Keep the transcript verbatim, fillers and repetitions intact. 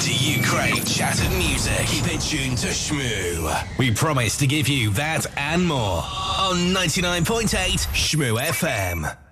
Do you crave chattered music? Keep it tuned to Shmoo. We promise to give you that and more on ninety-nine point eight Shmoo F M.